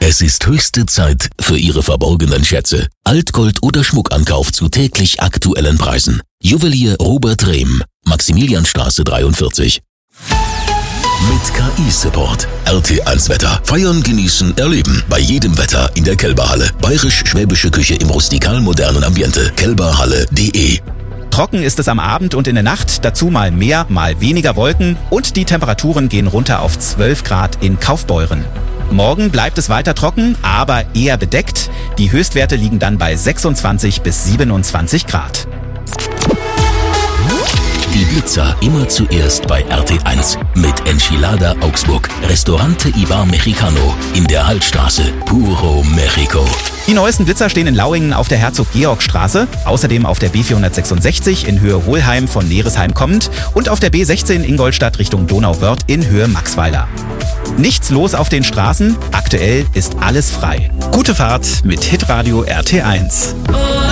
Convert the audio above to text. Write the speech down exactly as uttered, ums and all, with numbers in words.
Es ist höchste Zeit für Ihre verborgenen Schätze. Altgold oder Schmuckankauf zu täglich aktuellen Preisen. Juwelier Robert Rehm, Maximilianstraße dreiundvierzig. Mit K I-Support. R T eins Wetter. Feiern, genießen, erleben. Bei jedem Wetter in der Kälberhalle. Bayerisch-schwäbische Küche im rustikal-modernen Ambiente. kälberhalle punkt de. Trocken ist es am Abend und in der Nacht, dazu mal mehr, mal weniger Wolken und die Temperaturen gehen runter auf zwölf Grad in Kaufbeuren. Morgen bleibt es weiter trocken, aber eher bedeckt. Die Höchstwerte liegen dann bei sechsundzwanzig bis siebenundzwanzig Grad. Die Blitzer immer zuerst bei R T eins. Mit Enchilada Augsburg. Restaurante Ibar Mexicano in der Hallstraße. Puro Mexico. Die neuesten Blitzer stehen in Lauingen auf der Herzog-Georg-Straße, außerdem auf der B vierhundertsechsundsechzig in Höhe Hohlheim von Neresheim kommend und auf der B sechzehn Ingolstadt Richtung Donauwörth in Höhe Maxweiler. Nichts los auf den Straßen, aktuell ist alles frei. Gute Fahrt mit Hitradio R T eins.